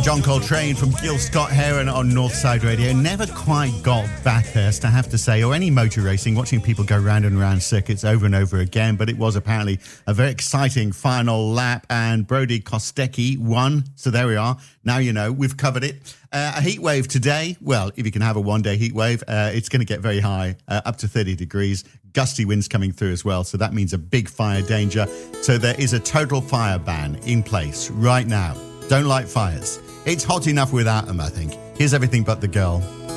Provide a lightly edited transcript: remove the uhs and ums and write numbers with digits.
John Coltrane from Gil Scott-Heron on Northside Radio. Never quite got Bathurst, I have to say, or any motor racing, watching people go round and round circuits over and over again, but it was apparently a very exciting final lap, and Brody Kostecki won, so there we are. Now you know, we've covered it. A heat wave today, well, if you can have a one-day heat wave, it's going to get very high, up to 30 degrees. Gusty winds coming through as well, so that means a big fire danger. So there is a total fire ban in place right now. Don't light fires. It's hot enough without them, I think. Here's Everything But the Girl.